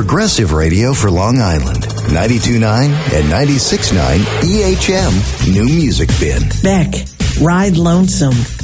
progressive radio for Long Island. 92.9 and 96.9 EHM New Music Bin. Beck, Ride Lonesome.